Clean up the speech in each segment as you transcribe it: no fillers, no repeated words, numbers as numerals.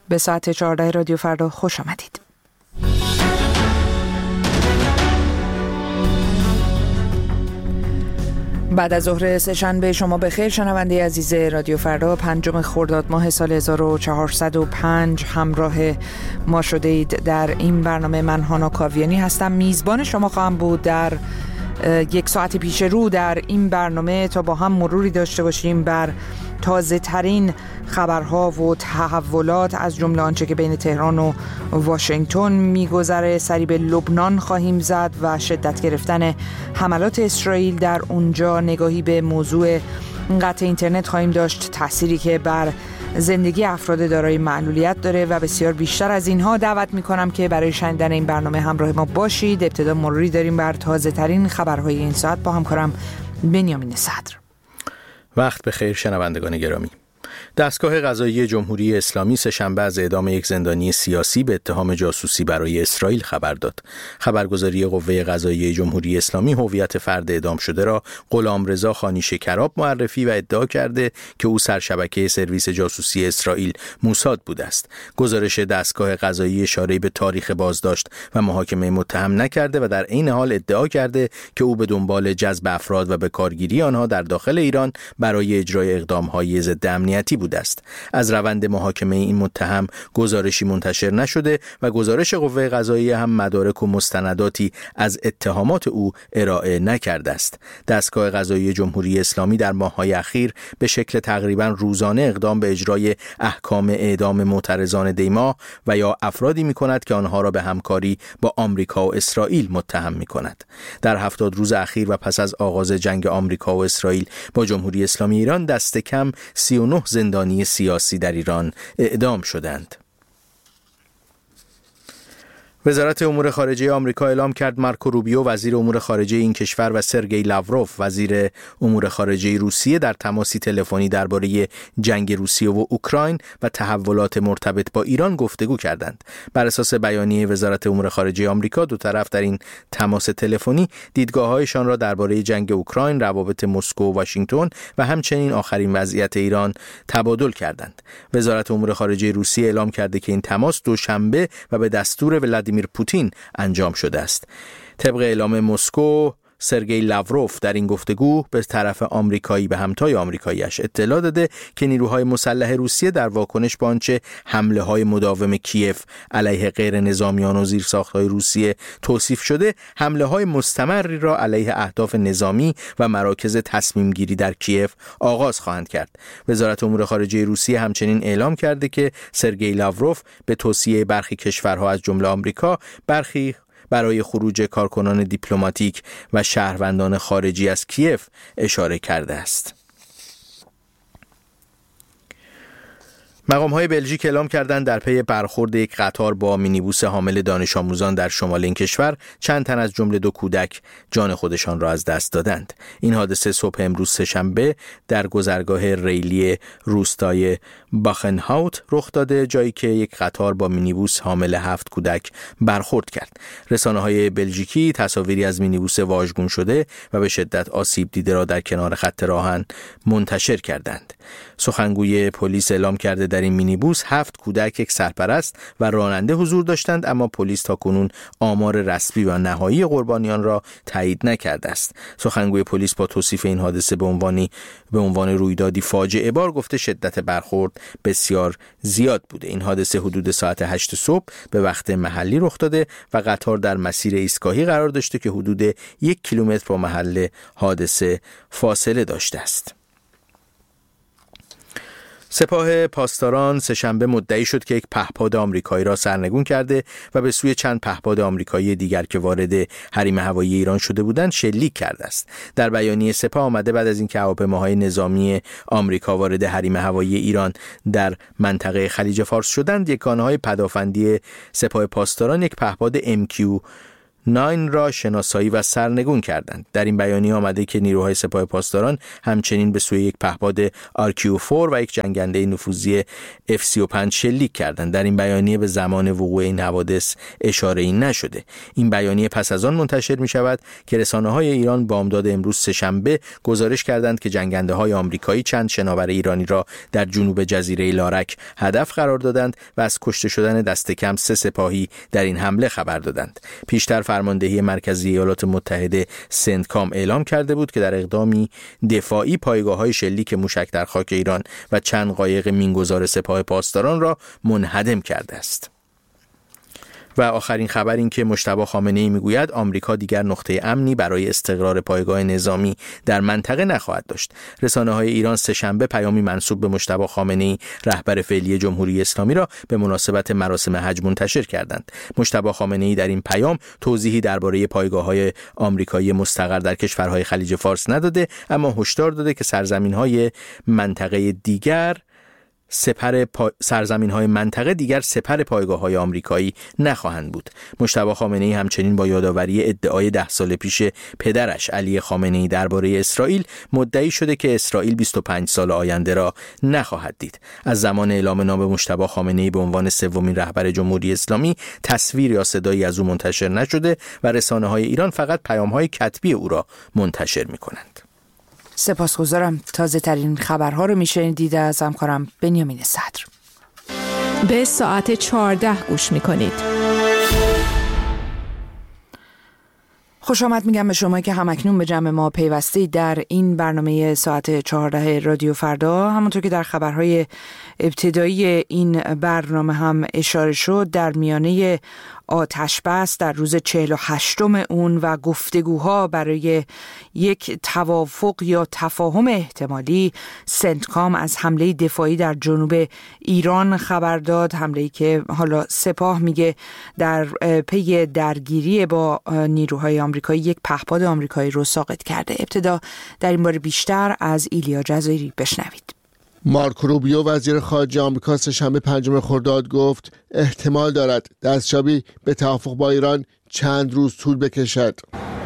به ساعت 14 رادیو فردا خوش آمدید. بعد از ظهر سه‌شنبه شما بخیر شنونده عزیز رادیو فردا. 5 خرداد ماه سال 1405 همراه ما شده اید در این برنامه. من هانا کاویانی هستم، میزبان شما خواهم بود در یک ساعت پیش رو در این برنامه تا با هم مروری داشته باشیم بر تازه ترین خبرها و تحولات، از جمله آنچه که بین تهران و واشنگتن میگذره. سری به لبنان خواهیم زد و شدت گرفتن حملات اسرائیل در اونجا. نگاهی به موضوع قطع اینترنت خواهیم داشت، تأثیری که بر زندگی افراد دارای معلولیت داره و بسیار بیشتر از اینها. دعوت میکنم که برای شنیدن این برنامه همراه ما باشید. ابتدا مروری داریم بر تازه ترین خبرهای این ساعت با همکارم بنیامین صدر. وقت بخیر شنوندگان گرامی. دستگاه قضایی جمهوری اسلامی سه‌شنبه از اعدام یک زندانی سیاسی به اتهام جاسوسی برای اسرائیل خبر داد. خبرگزاری قوه قضاییه جمهوری اسلامی هویت فرد اعدام شده را غلامرضا خانی شکراب معرفی و ادعا کرده که او سرشبکه سرویس جاسوسی اسرائیل موساد بوده است. گزارش دستگاه قضایی اشاره به تاریخ بازداشت و محاکمه متهم نکرده و در عین حال ادعا کرده که او به دنبال جذب افراد و به کارگیری آنها در داخل ایران برای اجرای اقدام‌های ضد امنیتی بوده است. از روند محاکمه این متهم گزارشی منتشر نشده و گزارش قوه قضاییه هم مدارک و مستنداتی از اتهامات او ارائه نکرده است. دستگاه قضایی جمهوری اسلامی در ماه‌های اخیر به شکل تقریباً روزانه اقدام به اجرای احکام اعدام معترضان دیما و یا افرادی می‌کند که آنها را به همکاری با آمریکا و اسرائیل متهم می‌کند. در 70 روز اخیر و پس از آغاز جنگ آمریکا و اسرائیل با جمهوری اسلامی ایران دست کم 39 زندانی سیاسی در ایران اعدام شدند. وزارت امور خارجه آمریکا اعلام کرد مارکو روبیو وزیر امور خارجه این کشور و سرگئی لاوروف وزیر امور خارجه روسیه در تماسی تلفنی درباره جنگ روسیه و اوکراین و تحولات مرتبط با ایران گفتگو کردند. بر اساس بیانیه وزارت امور خارجه آمریکا، دو طرف در این تماس تلفنی دیدگاه‌هایشان را درباره جنگ اوکراین، روابط مسکو و واشنگتن و همچنین آخرین وضعیت ایران تبادل کردند. وزارت امور خارجه روسیه اعلام کرده که این تماس دوشنبه و به دستور ولادیمیر پوتین انجام شده است. طبق اعلام مسکو، سرگئی لاوروف در این گفتگو به طرف آمریکایی به همتای آمریکاییش اطلاع داده که نیروهای مسلح روسیه در واکنش به آنچه حمله‌های مداوم کیف علیه غیر نظامیان و زیرساخت‌های روسیه توصیف شده، حمله‌های مستمری را علیه اهداف نظامی و مراکز تصمیم گیری در کیف آغاز خواهند کرد. وزارت امور خارجه روسیه همچنین اعلام کرده که سرگئی لاوروف به توصیه برخی کشورها از جمله آمریکا برای خروج کارکنان دیپلماتیک و شهروندان خارجی از کیف اشاره کرده است. مقام‌های بلژیک اعلام کردند در پی برخورد یک قطار با مینیبوس حامل دانش آموزان در شمال این کشور چند تن از جمله 2 کودک جان خودشان را از دست دادند. این حادثه صبح امروز سه‌شنبه در گذرگاه ریلی روستای باخنهاوت رخ داده، جایی که یک قطار با مینیبوس حامل 7 کودک برخورد کرد. رسانه‌های بلژیکی تصاویری از مینیبوس واژگون شده و به شدت آسیب دیده را در کنار خط راهن منتشر کردند. سخنگوی پلیس اعلام کرده در این مینیبوس 7 کودک، یک سرپرست و راننده حضور داشتند، اما پلیس تاکنون آمار رسمی و نهایی قربانیان را تایید نکرده است. سخنگوی پلیس با توصیف این حادثه به عنوان رویدادی فاجعه بار گفته شدت برخورد بسیار زیاد بوده. این حادثه حدود ساعت 8 صبح به وقت محلی رخ داده و قطار در مسیر ایستگاهی قرار داشته که حدود 1 کیلومتر با محل حادثه فاصله داشته است. سپاه پاسداران سه‌شنبه مدعی شد که یک پهپاد آمریکایی را سرنگون کرده و به سوی چند پهپاد آمریکایی دیگر که وارد حریم هوایی ایران شده بودند شلیک کرده است. در بیانیه سپاه آمده بعد از اینکه هواپیماهای نظامی آمریکا وارد حریم هوایی ایران در منطقه خلیج فارس شدند، یگانه‌های پدافندی سپاه پاسداران یک پهپاد MQ 9 را شناسایی و سرنگون کردند. در این بیانیه آمده که نیروهای سپاه پاسداران همچنین به سوی یک پهپاد RQ-4 و یک جنگنده نفوذی F-35 شلیک کردند. در این بیانیه به زمان وقوع این حوادث اشاره‌ای نشده. این بیانیه پس از آن منتشر می شود که رسانه‌های ایران بامداد امروز سه‌شنبه گزارش کردند که جنگنده‌های آمریکایی چند شناور ایرانی را در جنوب جزیره لارک هدف قرار دادند و از کشته شدن دست کم 3 سپاهی در این حمله خبر دادند. پیشتر فرماندهی مرکزی ایالات متحده سنتکام اعلام کرده بود که در اقدامی دفاعی پایگاه‌های شلیک موشک در خاک ایران و چند قایق مینگذار سپاه پاسداران را منهدم کرده است. و آخرین خبر این که مجتبی خامنه‌ای میگوید آمریکا دیگر نقطه امنی برای استقرار پایگاه نظامی در منطقه نخواهد داشت. رسانه‌های ایران سه‌شنبه پیامی منسوب به مجتبی خامنه‌ای رهبر فعلی جمهوری اسلامی را به مناسبت مراسم حج منتشر کردند. مجتبی خامنه‌ای در این پیام توضیحی درباره پایگاه‌های آمریکایی مستقر در کشورهای خلیج فارس نداده، اما هشدار داده که سرزمین‌های منطقه دیگر سپر پایگاه‌های آمریکایی نخواهند بود. مجتبی خامنه‌ای همچنین با یادآوری ادعای 10 سال پیش پدرش علی خامنه‌ای درباره اسرائیل مدعی شده که اسرائیل 25 سال آینده را نخواهد دید. از زمان اعلام نام مجتبی خامنه‌ای به عنوان سومین رهبر جمهوری اسلامی تصویر یا صدایی از او منتشر نشده و رسانه‌های ایران فقط پیام‌های کتبی او را منتشر می‌کنند. سپاسگزارم. تازه ترین خبرها رو میشنیدید از همکارم بنیامین صدر. به ساعت 14 گوش میکنید. خوش آمد میگم به شما که همکنون به جمع ما پیوسته در این برنامه ساعت 14 رادیو فردا. همونطور که در خبرهای ابتدایی این برنامه هم اشاره شد، در میانه آتش بس در روز 48م اون و گفتگوها برای یک توافق یا تفاهم احتمالی، سنتکام از حمله دفاعی در جنوب ایران خبر داد. حمله‌ای که حالا سپاه میگه در پی درگیری با نیروهای آمریکایی یک پهپاد آمریکایی رو ساقط کرده. ابتدا در این باره بیشتر از ایلیا جزایری بشنوید. مارکو روبیو وزیر خارجه آمریکا سه‌شنبه 5 خرداد گفت احتمال دارد دستیابی به توافق با ایران چند روز طول بکشد.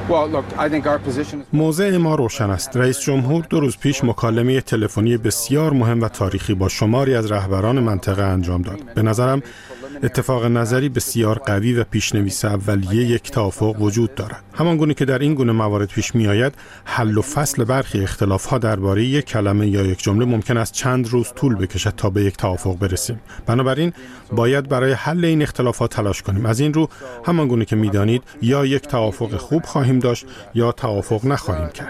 موضع ما روشن است. رئیس جمهور 2 روز پیش مکالمه تلفنی بسیار مهم و تاریخی با شماری از رهبران منطقه انجام داد. به نظرم اتفاق نظری بسیار قوی و پیش‌نویس اولیه یک توافق وجود دارد. همانگونه که در این گونه موارد پیش می آید، حل و فصل برخی اختلاف‌ها درباره یک کلمه یا یک جمله ممکن است چند روز طول بکشد تا به یک توافق برسیم. بنابراین باید برای حل این اختلافات تلاش کنیم. از این رو همانگونه که می‌دانید یا یک توافق خوب خواهیم داشت یا توافق نخواهیم کرد.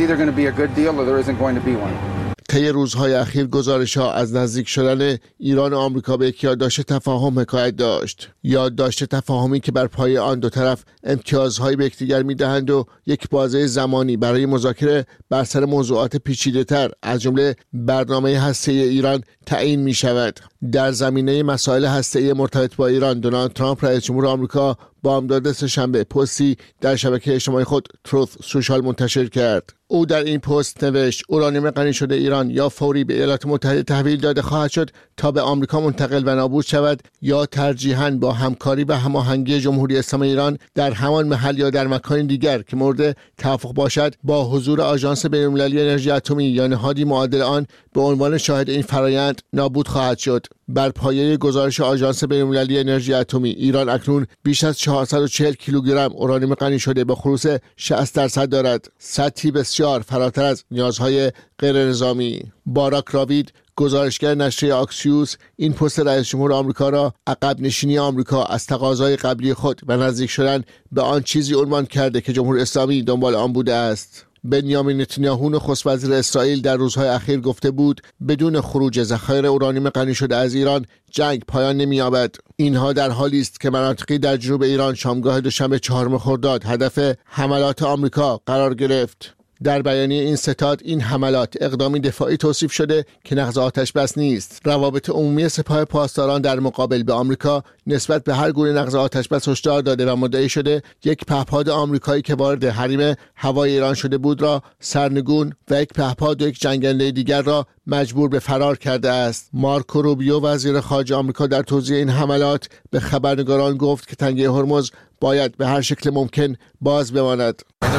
طی روزهای اخیر گزارش‌ها از نزدیک شدن ایران و آمریکا به یک یادداشت تفاهم حکایت داشت. یادداشت تفاهمی که بر پایه آن دو طرف امتیازهایی به یکدیگر می‌دهند و یک بازه زمانی برای مذاکره بر سر موضوعات پیچیده‌تر از جمله برنامه هسته‌ای ایران تعیین می‌شود. در زمینه مسائل هسته‌ای مرتبط با ایران، دونالد ترامپ رئیس جمهور آمریکا بامداد سه‌شنبه پستی در شبکه اجتماعی خود تروث سوشال منتشر کرد. او در این پست نوشت اورانیوم غنی شده ایران یا فوری به ایالات متحده تحویل داده خواهد شد تا به آمریکا منتقل و نابود شود یا ترجیحاً با همکاری و هماهنگی جمهوری اسلامی ایران در همان محل یا در مکان دیگر که مورد توافق باشد با حضور آژانس بین‌المللی انرژی اتمی یا نهادی معادل آن به عنوان شاهد این فرایند نابود خواهد شد. بر پایه گزارش آژانس بین‌المللی انرژی اتمی، ایران اکنون بیش از 440 کیلوگرم اورانیوم غنی شده به خلوص 60% دارد، سطحی بسیار فراتر از نیازهای غیر نظامی. باراک راوید، گزارشگر نشریه آکسیوس، این پست رئیس جمهور آمریکا را عقب نشینی آمریکا از تقاضای قبلی خود و نزدیک شدن به آن چیزی عنوان کرده که جمهوری اسلامی دنبال آن بوده است. بنیامین نتانیاهو نخست وزیر اسرائیل در روزهای اخیر گفته بود بدون خروج ذخایر اورانیوم غنی شده از ایران جنگ پایان نمی‌یابد. اینها در حالی است که مناطقی در جنوب ایران شامگاه دوشنبه 4 خرداد هدف حملات آمریکا قرار گرفت. در بیانیه این ستاد این حملات اقدامی دفاعی توصیف شده که نقض آتش بس نیست. روابط عمومی سپاه پاسداران در مقابل به آمریکا نسبت به هر گونه نقض آتش بس هشدار داده و مدعی شده یک پهپاد آمریکایی که وارد حریم هوای ایران شده بود را سرنگون و یک پهپاد و یک جنگنده دیگر را مجبور به فرار کرده است. مارکو روبیو وزیر خارجه آمریکا در توضیح این حملات به خبرنگاران گفت که تنگه هرمز باید به هر شکل ممکن باز بماند.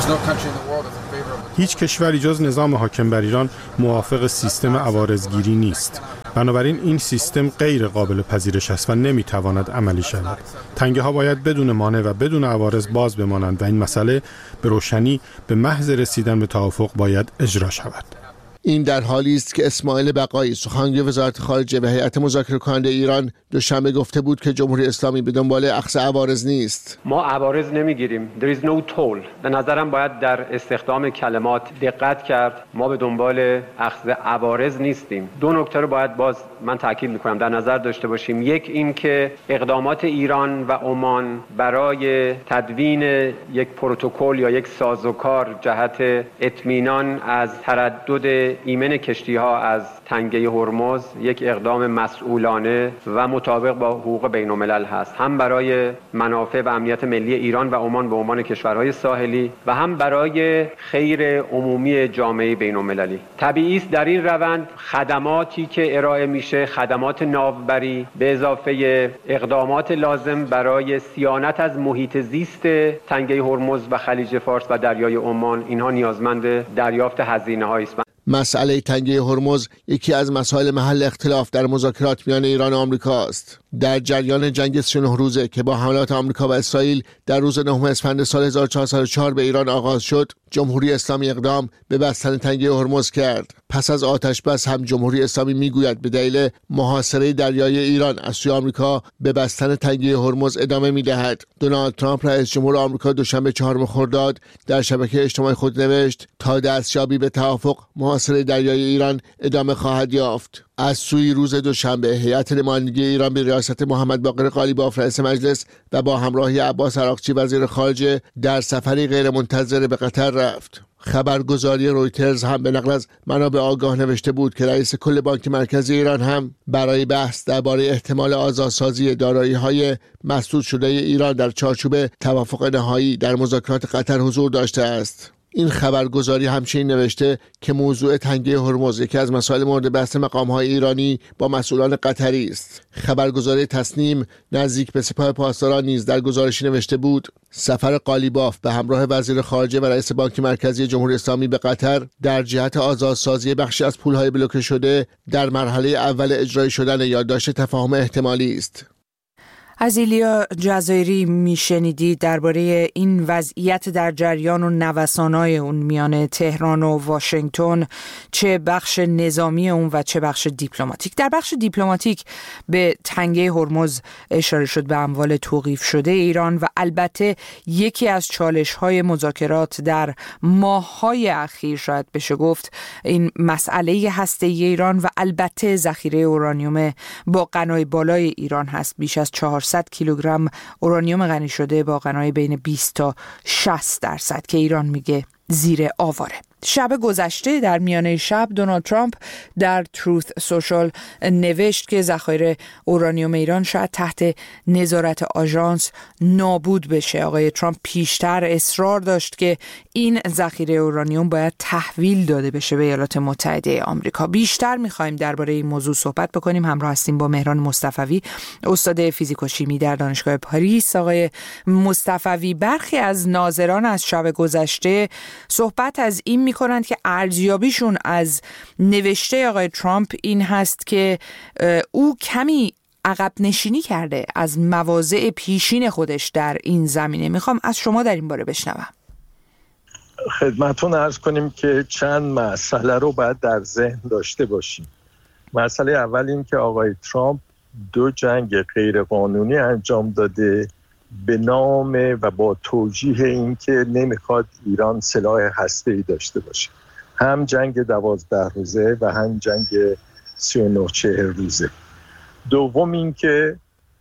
هیچ کشوری جز نظام حاکم بر ایران موافق سیستم عوارضگیری نیست. بنابراین این سیستم غیر قابل پذیرش است و نمیتواند عملی شود. تنگه ها باید بدون مانع و بدون عوارض باز بمانند و این مسئله به روشنی به محض رسیدن به توافق باید اجرا شود. این در حالی است که اسماعیل بقایی سخنگوی وزارت خارجه و هیئت مذاکره کننده ایران دوشنبه گفته بود که جمهوری اسلامی به دنبال اخذ عوارض نیست. ما عوارض نمیگیریم. There is no toll. به نظرم باید در استخدام کلمات دقت کرد. ما به دنبال اخذ عوارض نیستیم. دو نکته رو باید باز من تاکید میکنم در نظر داشته باشیم. یک این که اقدامات ایران و عمان برای تدوین یک پروتکل یا یک سازوکار جهت اطمینان از تردد ایمن کشتی‌ها از تنگه هرمز یک اقدام مسئولانه و مطابق با حقوق بین‌الملل هست، هم برای منافع و امنیت ملی ایران و عمان به عنوان کشورهای ساحلی و هم برای خیر عمومی جامعه بین‌المللی. طبیعی است در این روند خدماتی که ارائه میشه، خدمات ناوبری به اضافه اقدامات لازم برای صیانت از محیط زیست تنگه هرمز و خلیج فارس و دریای عمان، اینها نیازمند دریافت هزینه‌هایی است. مسئله تنگه هرمز یکی از مسائل محل اختلاف در مذاکرات میان ایران و آمریکا است. در جریان جنگ 39 روزه که با حملات آمریکا و اسرائیل در روز 9 اسفند سال 1404 به ایران آغاز شد، جمهوری اسلامی اقدام به بستن تنگه هرمز کرد. پس از آتش بس هم جمهوری اسلامی میگوید به دلیل محاصره دریایی ایران از سوی آمریکا به بستن تنگه هرمز ادامه میدهد. دونالد ترامپ رئیس جمهور آمریکا دوشنبه 4 خرداد در شبکه اجتماعی خود نوشت تا دستیابی به توافق محاصره دریایی ایران ادامه خواهد یافت. از سوی روز دوشنبه هیئت نمایندگی ایران به ریاست محمد باقر قالیباف رئیس مجلس و با همراهی عباس عراقچی وزیر خارجه در سفری غیرمنتظره به قطر رفت. خبرگزاری رویترز هم به نقل از منابع آگاه نوشته بود که رئیس کل بانک مرکزی ایران هم برای بحث درباره احتمال آزادسازی دارایی‌های مسدود شده ایران در چارچوب توافق نهایی در مذاکرات قطر حضور داشته است. این خبرگزاری همچنین نوشته که موضوع تنگه هرمز یکی از مسائل مورد بحث مقام‌های ایرانی با مسئولان قطری است. خبرگزاری تصنیم نزدیک به سپاه پاسداران نیز در گزارشی نوشته بود سفر قالیباف به همراه وزیر خارجه و رئیس بانک مرکزی جمهوری اسلامی به قطر در جهت آزادسازی بخشی از پول‌های بلوکه شده در مرحله اول اجرایی شدن یادداشت تفاهم احتمالی است. از ایلیا جزایری میشنیدید درباره این وضعیت در جریان و نوسانای اون میان تهران و واشنگتن، چه بخش نظامی اون و چه بخش دیپلماتیک. در بخش دیپلماتیک به تنگه هرمز اشاره شد، به اموال توقیف شده ایران و البته یکی از چالش‌های مذاکرات در ماه‌های اخیر شاید بشه گفت این مسئله هسته‌ای ایران و البته ذخیره اورانیوم با غنای بالای ایران هست. بیش از 400 کیلوگرم اورانیوم غنی شده با غنای بین 20 تا 60% که ایران میگه زیر آواره. شب گذشته در میانه شب دونالد ترامپ در تروث سوشال نوشت که ذخایر اورانیوم ایران شاید تحت نظارت آژانس نابود بشه. آقای ترامپ پیشتر اصرار داشت که این ذخیره اورانیوم باید تحویل داده بشه به ایالات متحده آمریکا. بیشتر می‌خوایم درباره این موضوع صحبت بکنیم. همراه هستیم با مهران مصطفوی، استاد فیزیک و شیمی در دانشگاه پاریس. آقای مصطفوی، برخی از ناظران از شب گذشته صحبت از این میکنند که ارزیابیشون از نوشته آقای ترامپ این هست که او کمی عقب نشینی کرده از مواضع پیشین خودش در این زمینه. میخوام از شما در این باره بشنوم. خدمتون عرض کنیم که چند مسئله رو باید در ذهن داشته باشیم. مسئله اول این که آقای ترامپ 2 جنگ غیرقانونی انجام داده به نام و با توجیه این که نمیخواد ایران سلاح هسته‌ای داشته باشه، هم جنگ 12 روزه و هم جنگ 39-40 روزه. دوم این که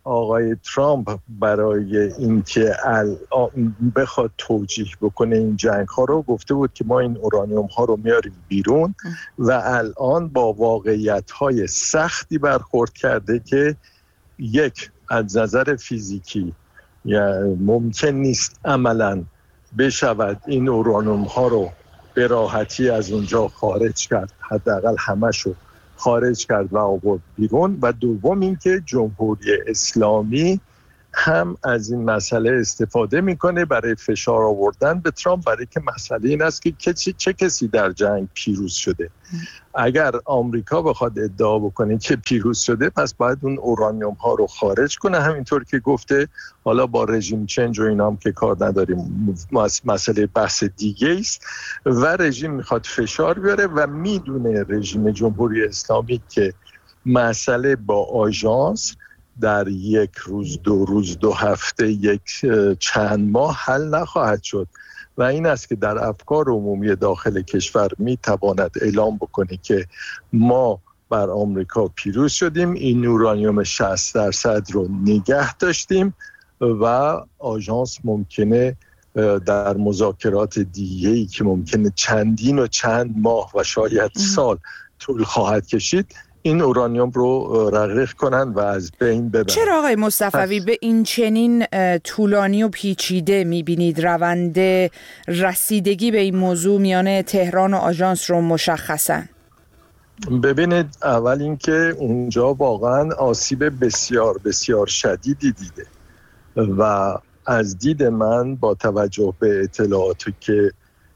آقای ترامپ برای اینکه بخواد توجیه بکنه این جنگ ها رو گفته بود که ما این اورانیوم ها رو میاریم بیرون و الان با واقعیت های سختی برخورد کرده که یک، از نظر فیزیکی یعنی ممکن نیست عملاً بشود این اورانیوم ها رو به راحتی از اونجا خارج کرد، حداقل همشو خارج کرد و آورد بیرون. و دوم اینکه جمهوری اسلامی هم از این مسئله استفاده میکنه برای فشار آوردن به ترامپ، برای که مسئله این است که چه کسی در جنگ پیروز شده. اگر آمریکا بخواد ادعا بکنه که پیروز شده، پس باید اون اورانیوم ها رو خارج کنه، همینطور که گفته. حالا با رژیم چنج و اینا هم که کار نداریم، مسئله بحث دیگه است. و رژیم میخواد فشار بیاره و میدونه رژیم جمهوری اسلامی که مسئله با آژانس در یک روز، 2 روز، 2 هفته، چند ماه حل نخواهد شد. و این است که در افکار عمومی داخل کشور میتواند اعلام بکنه که ما بر آمریکا پیروز شدیم، این اورانیوم 60% رو نگه داشتیم و آژانس ممکنه در مذاکرات دیگه‌ای که ممکنه چندین و چند ماه و شاید سال طول خواهد کشید، این اورانیوم رو رقیق کنن و از بین ببرن. چرا آقای مصطفی به این چنین طولانی و پیچیده میبینید روند رسیدگی به این موضوع میان تهران و آژانس رو مشخصاً؟ ببینید، اول اینکه اونجا واقعا آسیب بسیار بسیار شدیدی دیده و از دید من با توجه به اطلاعاتی که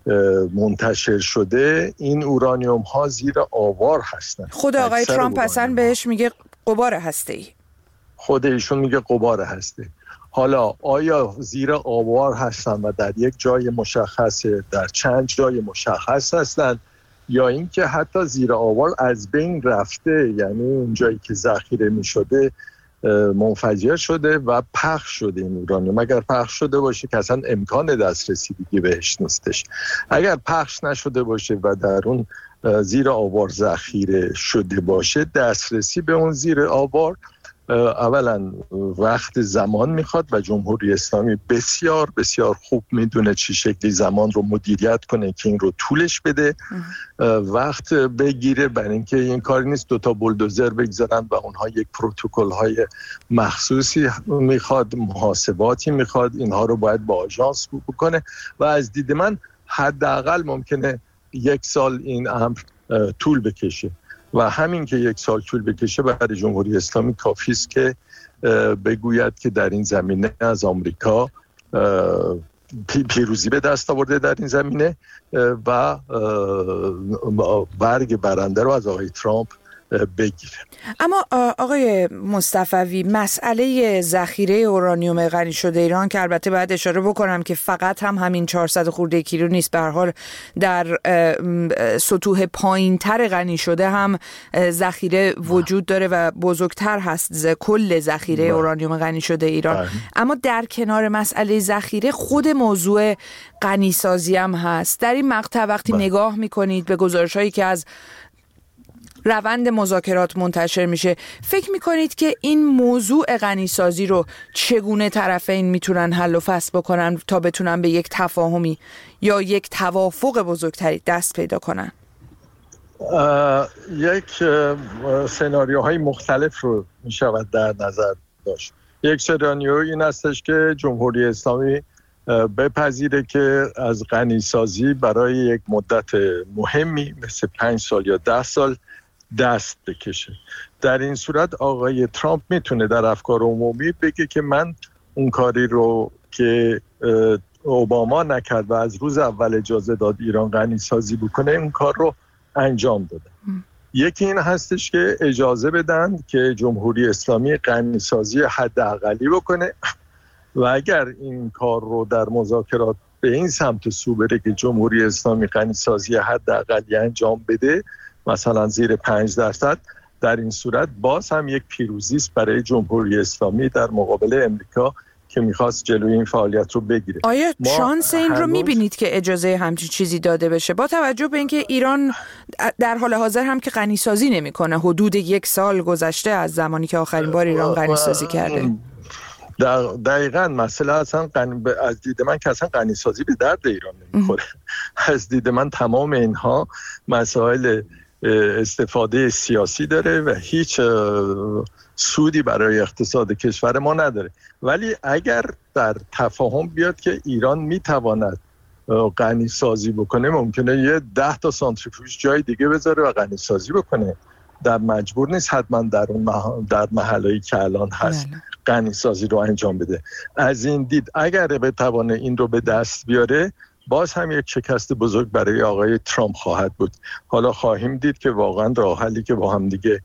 منتشر شده، این اورانیوم ها زیر آوار هستن. خود آقای ترامپ اصلا بهش میگه غبار هسته‌ای. خود ایشون میگه غبار هسته. حالا آیا زیر آوار هستن و در یک جای مشخصه، در چند جای مشخص هستن، یا اینکه حتی زیر آوار از بین رفته، یعنی اون جایی که ذخیره میشده منفجر شده و پخش شده این اورانیوم. اگر پخش شده باشه که اصلا امکان دسترسی دیگه بهش نیستش. اگر پخش نشده باشه و در اون زیر آوار ذخیره شده باشه، دسترسی به اون زیر آوار اولا وقت زمان میخواد و جمهوری اسلامی بسیار بسیار خوب میدونه چه شکلی زمان رو مدیریت کنه که این رو طولش بده، وقت بگیره. برای اینکه این کاری نیست 2 بولدوزر بگذارن و اونها یک پروتکل های مخصوصی میخواد، محاسباتی میخواد، اینها رو باید با آژانس بکنه و از دید من حداقل ممکنه 1 سال این امر طول بکشه و همین که 1 سال طول بکشه برای جمهوری اسلامی کافی است که بگوید که در این زمینه از آمریکا پیروزی به دست آورده در این زمینه و برگ برنده رو از آقای ترامپ بگیره. اما آقای مصطفی، مسئله ذخیره اورانیوم غنی شده ایران که البته باید اشاره بکنم که فقط همین 400 خورده کیلو نیست، به هر حال در سطوح پایین‌تر غنی شده هم ذخیره وجود داره و بزرگتر هست کل ذخیره اورانیوم غنی شده ایران. اما در کنار مسئله ذخیره، خود موضوع غنی سازی هم هست. در این مقطع وقتی نگاه می‌کنید به گزارش‌هایی که از روند مذاکرات منتشر میشه، فکر میکنید که این موضوع غنیسازی رو چگونه طرفین میتونن حل و فصل بکنن تا بتونن به یک تفاهمی یا یک توافق بزرگتری دست پیدا کنن؟ یک سناریوهای مختلف رو میشود در نظر داشت. یک سناریو این هستش که جمهوری اسلامی بپذیره که از غنیسازی برای یک مدت مهمی مثل 5 سال یا 10 سال دست بکشه. در این صورت آقای ترامپ میتونه در افکار عمومی بگه که من اون کاری رو که اوباما نکرد و از روز اول اجازه داد ایران غنی سازی بکنه، اون کار رو انجام داده. یکی این هستش که اجازه بدن که جمهوری اسلامی غنی سازی حداقلی بکنه و اگر این کار رو در مذاکرات به این سمت سو بره که جمهوری اسلامی غنی سازی حداقلی انجام بده، مثلا زیر 5%، در این صورت باز هم یک پیروزی است برای جمهوری اسلامی در مقابل امریکا که میخواست جلوی این فعالیت رو بگیره. آیا شانس این رو میبینید که اجازه همچین چیزی داده بشه با توجه به اینکه ایران در حال حاضر هم که غنیسازی نمیکنه؟ حدود 1 سال گذشته از زمانی که آخرین بار ایران غنیسازی کرده. دقیقاً مسئله اصلا از دید من که اصلا غنیسازی به درد ایران نمیخوره. از دید من تمام اینها مسائل استفاده سیاسی داره و هیچ سودی برای اقتصاد کشور ما نداره. ولی اگر در تفاهم بیاد که ایران میتواند غنیسازی بکنه، ممکنه یه 10 تا سانتریفیوژ جای دیگه بذاره و غنیسازی بکنه. در مجبور نیست حتما در محلهایی که الان هست غنیسازی رو انجام بده. از این دید اگر بتوانه این رو به دست بیاره، باز هم یک شکست بزرگ برای آقای ترامپ خواهد بود. حالا خواهیم دید که واقعا راه حلی که با هم دیگه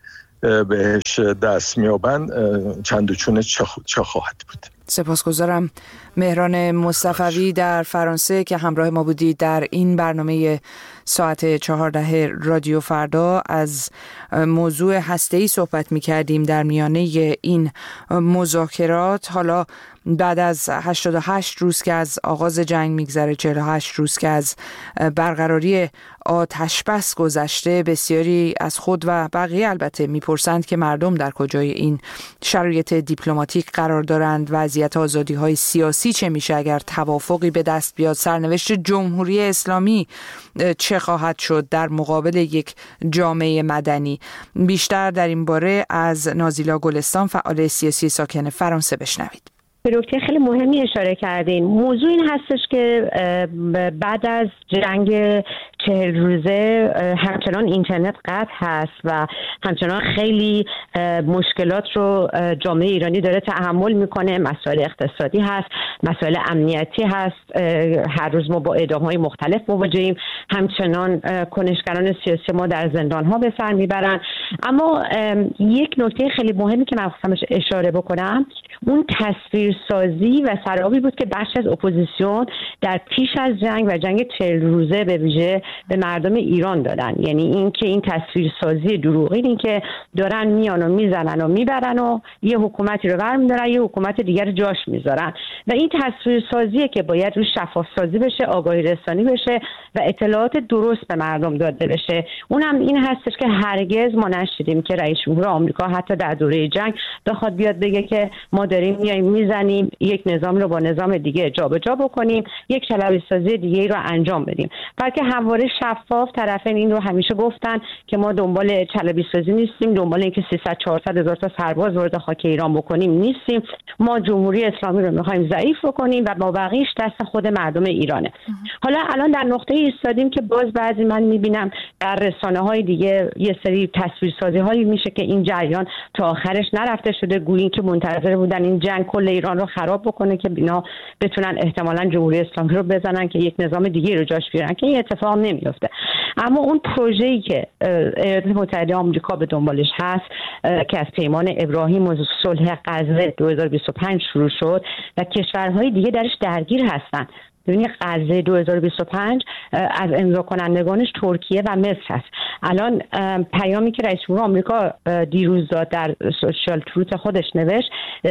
بهش دست میابن چند و چونه چه خواهد بود. سپاسگزارم. مهران مصطفوی در فرانسه که همراه ما بودید در این برنامه ساعت 14 رادیو فردا. از موضوع هسته‌ای صحبت می‌کردیم در میانه این مذاکرات. حالا بعد از 88 روز که از آغاز جنگ میگذره، 48 روز که از برقراری آتش بس گذشته، بسیاری از خود و بقیه البته میپرسند که مردم در کجای این شرایط دیپلماتیک قرار دارند. وضعیت آزادی‌های سیاسی چه میشه اگر توافقی به دست بیاد؟ سرنوشت جمهوری اسلامی چه خواهد شد در مقابل یک جامعه مدنی؟ بیشتر در این باره از نازیلا گلستان، فعال سیاسی ساکن فرانسه، بشنوید. به نکته خیلی مهمی اشاره کردین. موضوع این هستش که بعد از جنگ 40 روزه همچنان اینترنت قطع هست و همچنان خیلی مشکلات رو جامعه ایرانی داره تحمل میکنه. مسائل اقتصادی هست، مسائل امنیتی هست، هر روز ما با اعدام‌های مختلف مواجهیم. همچنان کنشگران سیاسی ما در زندان‌ها به سر میبرن. اما یک نکته خیلی مهمی که من خواستم اشاره بکنم، اون تصویرسازی و سرابی بود که بخش از اپوزیسیون در پیش از جنگ و جنگ 40 روزه به ویژه به مردم ایران دادن. یعنی این که این تصویرسازی دروغین، این که دارن میان و میزنن و میبرن و یه حکومتی رو برمی‌دارن یه حکومت دیگر جاش میذارن و این تصویرسازیه که باید روش شفاف سازی بشه، آگاهی رسانی بشه و اطلاعات درست به مردم داده بشه. اونم این هستش که هرگز ما نشدیم که رئیس جمهور آمریکا حتی در دوره جنگ بخواد بیاد بگه که ما داریم میایم میزنیم، یک نظام رو با نظام دیگه جابجا بکنیم، یک چلبی‌سازی دیگه رو انجام بدیم. بلکه همواره شفاف طرفین این رو همیشه گفتن که ما دنبال چلبی‌سازی نیستیم، دنبال اینکه 300-400 هزار تا سرباز وارد خاک ایران بکنیم نیستیم. ما جمهوری اسلامی رو می‌خوایم ضعیف بکنیم و با بقیه‌اش دست خود مردم ایرانه. حالا الان در نقطه ایستادیم که باز بعضی من می‌بینم در رسانه‌های دیگه یه سری تصویرسازی‌هایی میشه که این جریان تا آخرش نرفته شده، گویی که منتظر بودن این جنگ کل ایران رو خراب بکنه که اینا بتونن احتمالاً جمهوری اسلامی رو بزنن که یک نظام دیگه رو جاش بیارن، که این اتفاق نمیفته. اما اون پروژه‌ای که ایالات متحده آمریکا به دنبالش هست که از پیمان ابراهیم و صلح غزه 2025 شروع شد و کشورهای دیگه درش درگیر هستن. ببینید غزه 2025 از امضا کنندگانش ترکیه و مصر هست. الان پیامی که رئیس جمهور آمریکا دیروز داد در سوشال تروت خودش نوشت،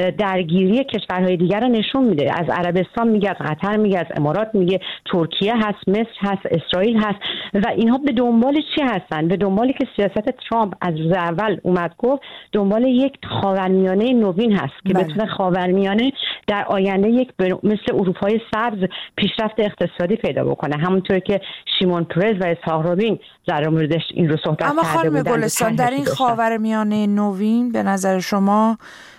درگیری کشورهای دیگر رو نشون میده. از عربستان میگه، از قطر میگه، از امارات میگه، ترکیه هست، مصر هست، اسرائیل هست و اینها به دنبال چی هستن؟ به دنبالی که سیاست ترامپ از روز اول اومد گفت دنبال یک خاورمیانه نوین هست که بتونه خاورمیانه در آینده یک مثل اروپای سبز پیشرفت اقتصادی پیدا بکنه، همونطور که شیمون پرز و اسحاق رابین در موردش این رو صحبت کرده بودن. اما خانم گلستان، در این خاورمیانه نوین به نظر شما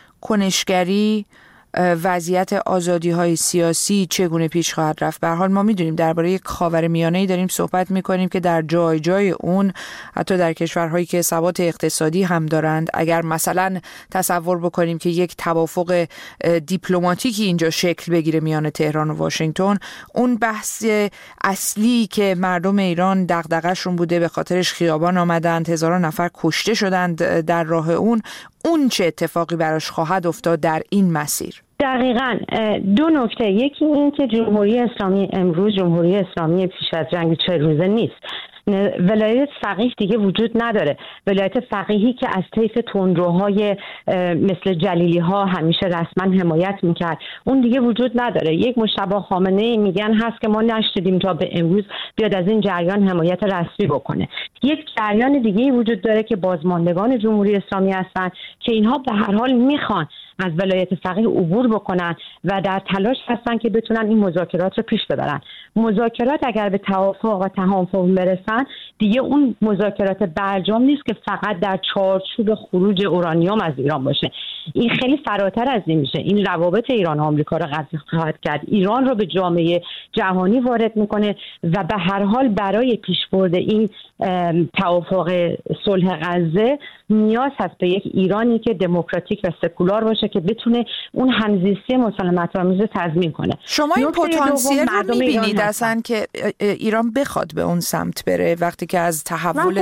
کنشگری، وضعیت آزادی‌های سیاسی چگونه پیش خواهد رفت؟ به هر حال ما می‌دونیم درباره یک خاورمیانه‌ای داریم صحبت می‌کنیم که در جای جای اون، حتی در کشورهایی که ثبات اقتصادی هم دارند، اگر مثلا تصور بکنیم که یک توافق دیپلماتیکی اینجا شکل بگیره میان تهران و واشنگتن، اون بحث اصلی که مردم ایران دغدغه‌شون بوده، به خاطرش خیابان آمدند، هزاران نفر کشته شدند در راه اون چه اتفاقی براش خواهد افتاد در این مسیر؟ دقیقاً دو نکته. یکی این که جمهوری اسلامی امروز جمهوری اسلامی پیش از جنگ 40 روزه نیست. ولایت فقیه دیگه وجود نداره. ولایت فقیهی که از طیف تندروهای مثل جلیلی ها همیشه رسما حمایت میکرد اون دیگه وجود نداره. یک مجتبی خامنه‌ای میگن هست که ما نشدیدیم تا به امروز بیاد از این جریان حمایت رسمی بکنه. یک جریان دیگه وجود داره که بازماندگان جمهوری اسلامی هستن که اینها به هر حال میخوان از ولایت فقیه عبور بکنن و در تلاش هستن که بتونن این مذاکرات رو پیش ببرن. مذاکرات اگر به توافق و تهافت برسن دیگه اون مذاکرات برجام نیست که فقط در چارچوب خروج اورانیوم از ایران باشه. این خیلی فراتر از این میشه. این روابط ایران و آمریکا رو قوی خواهد کرد. ایران رو به جامعه جهانی وارد میکنه و به هر حال برای پیشبرد این توافق صلح غزه نیاز هست به یک ایرانی که دموکراتیک و سکولار باشه که بتونه اون همزیستی مسالمت‌آمیز رو تضمین کنه. شما این پتانسیل رو می‌بینید اصلا که ایران بخواد به اون سمت بره وقتی که از تحول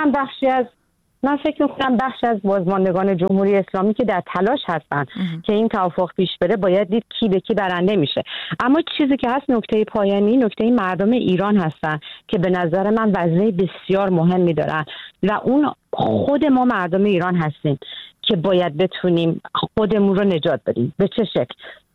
من فکر می‌کنم بخشی از بازماندگان جمهوری اسلامی که در تلاش هستن که این توافق پیش بره باید دید کی به کی برنده میشه. اما چیزی که هست نکته پایانی نکته مردم ایران هستن که به نظر من وظیفه بسیار مهمی دارن و اون خود ما مردم ایران هستیم که باید بتونیم خودمون رو نجات بدیم. به چه شکل؟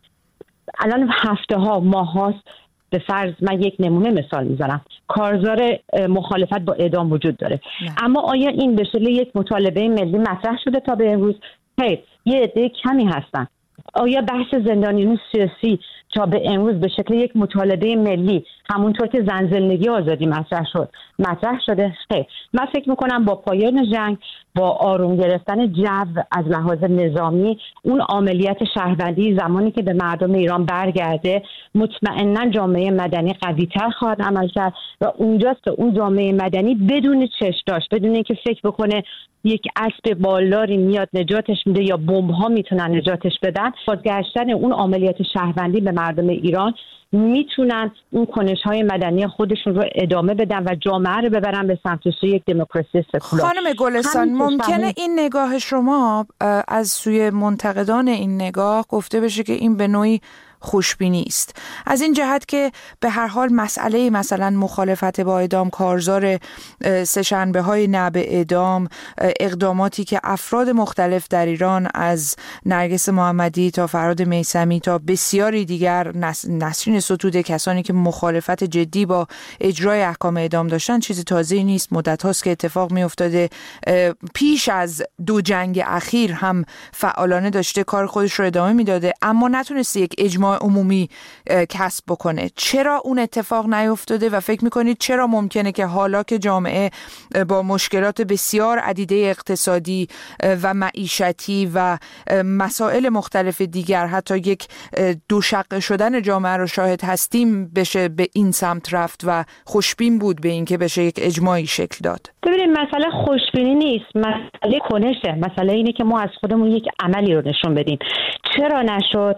الان هفته ها ماه هاست به فرض من یک نمونه مثال میزنم کارزار مخالفت با اعدام وجود داره اما آیا این به شکل یک مطالبه ملی مطرح شده تا به امروز؟ خیر، یه عده کمی هستن. آیا بحث زندانیان سیاسی تا به امروز به شکل یک مطالبه ملی همونطور که زن زندگی آزادی مطرح شده؟ خیر. من فکر میکنم با پایان جنگ، با آروم گرفتن جو از لحاظ نظامی، اون عملیات شهروندی زمانی که به مردم ایران برگرده مطمئنا جامعه مدنی قوی‌تر خواهد عمل کرد و اونجاست که اون جامعه مدنی بدون چش داشت، بدون اینکه فکر بکنه یک اسب بالداری میاد نجاتش میده یا بمب‌ها میتونن نجاتش بدن، بازگشتن اون عملیات شهروندی به مردم ایران میتونن اون کنش‌های مدنی خودشون رو ادامه بدن و جامعه رو ببرن به سمت سوی یک دموکراسی سکولار. خانم گلستان، ممکنه این نگاه شما از سوی منتقدان این نگاه گفته بشه که این به نوعی خوشبینی است، از این جهت که به هر حال مسئله مثلا مخالفت با اعدام، کارزار سه‌شنبه های نه به اعدام، اقداماتی که افراد مختلف در ایران از نرگس محمدی تا فرهاد میثمی تا بسیاری دیگر نسرین ستوده، کسانی که مخالفت جدی با اجرای احکام اعدام داشتن، چیز تازه‌ای نیست. مدت هاست که اتفاق می افتاده. پیش از دو جنگ اخیر هم فعالانه داشته کار خودش رو ادامه میداده اما نتونسته یک اجماع عمومی کسب بکنه. چرا اون اتفاق نیفتاده و فکر میکنید چرا ممکنه که حالا که جامعه با مشکلات بسیار عدیده اقتصادی و معیشتی و مسائل مختلف دیگر حتی یک دوشقه شدن جامعه رو شاهد هستیم بشه به این سمت رفت و خوشبین بود به این که بشه یک اجماعی شکل داد؟ ببینید مسئله خوشبینی نیست، مسئله کنشه. مسئله اینه که ما از خودمون یک عملی رو نشون بدیم. چرا نشد؟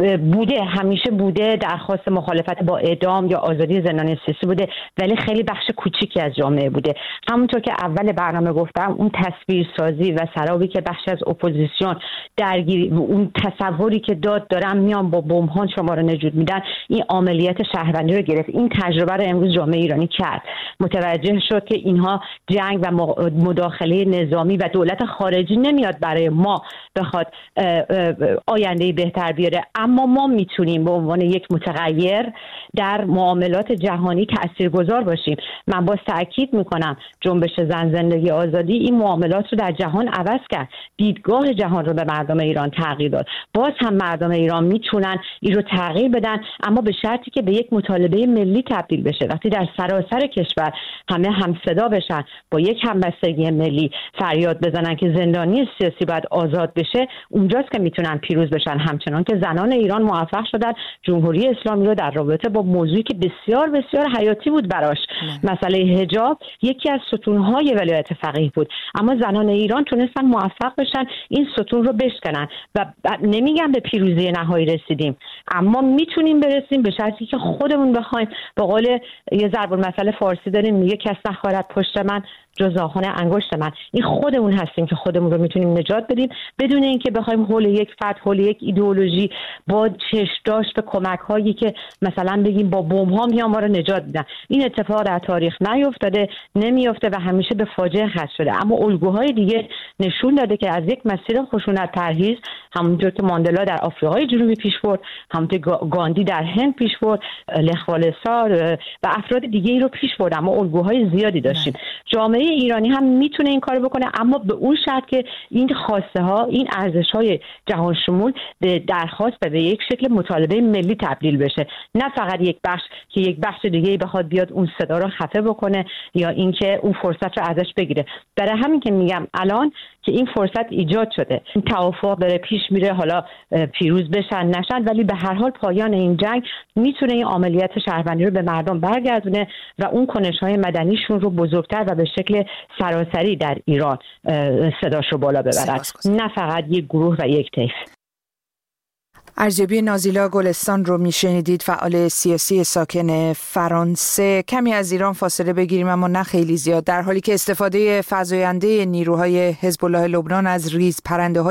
همیشه بوده درخواست مخالفت با اعدام یا آزادی زندانی سیاسی بوده ولی خیلی بخش کوچیکی از جامعه بوده. همونطور که اول برنامه گفتم اون تصویرسازی و سرابی که بخش از اپوزیسیون درگیری، اون تصوری که دارن میان با بمب‌ها شما رو نجات میدن، این عملیات شهروندی رو گرفت. این تجربه رو امروز جامعه ایرانی کرد، متوجه شد که اینها جنگ و مداخله نظامی و دولت خارجی نمیاد برای ما بخواد آینده‌ای بهتر بیاره، اما ما میتونیم به عنوان یک متغیر در معاملات جهانی تاثیرگذار باشیم. من باز تاکید میکنم جنبش زن زندگی آزادی این معاملات رو در جهان عوض کرد، دیدگاه جهان رو به مردم ایران تغییر داد. باز هم مردم ایران میتونن این رو تغییر بدن اما به شرطی که به یک مطالبه ملی تبدیل بشه. وقتی در سراسر کشور همه همصدا بشن، با یک همبستگی ملی فریاد بزنن که زندانی سیاسی باید آزاد بشه، اونجاست که میتونن پیروز بشن. همچنان که زنان ایران موفق شدن جمهوری اسلامی رو در رابطه با موضوعی که بسیار بسیار حیاتی بود براش، مسئله حجاب، یکی از ستونهای ولایت فقیه بود، اما زنان ایران تونستن موفق بشن این ستون رو بشکنن و نمیگم به پیروزی نهایی رسیدیم اما میتونیم برسیم به شرطی که خودمون بخوایم. به قول یه ضرب المثل فارسی داریم میگه کس نخوارد پشت من جز آهن انگشت من. این خودمون هستیم که خودمون رو میتونیم نجات بدیم بدون اینکه بخوایم حول یک فتح، حول یک ایدئولوژی با چشم‌داشت به کمک‌هایی که مثلا بگیم با بمب‌ها میان ما رو نجات بدن. این اتفاق در تاریخ نیفتاده، نمیفته و همیشه به فاجعه ختم شده. اما الگوهای دیگه نشون داده که از یک مسیر خشونت پرهیز، همونطور که ماندلا در آفریقای جنوبی پیش برد، همونطور گاندی در هند پیش برد، لخ والسا و افراد دیگه ای رو پیش برد، اما الگوهای زیادی داشتیم. جامعه ایرانی هم میتونه این کارو بکنه، اما به اون شرط که این خواسته ها، این ارزش های جهان شمول به درخواست و به یک شکل مطالبه ملی تبدیل بشه، نه فقط یک بخش که یک بخش دیگه بخواد بیاد اون صدا رو خفه بکنه یا اینکه اون فرصت رو ازش بگیره. برای همین که میگم الان که این فرصت ایجاد شده، این توافق داره پیش میره، حالا پیروز بشن نشن، ولی به هر حال پایان این جنگ میتونه این عملیات شهروندی رو به مردم برگردونه و اون کنش‌های مدنیشون رو بزرگتر و به شکل سراسری در ایران صداش رو بالا ببرد، نه فقط یک گروه و یک طیف. ارزیابی نازیلا گلستان رو میشنیدید، فعال سیاسی ساکن فرانسه. کمی از ایران فاصله بگیریم اما نه خیلی زیاد. در حالی که استفاده فزاینده نیروهای حزب الله لبنان از ریز پرنده‌های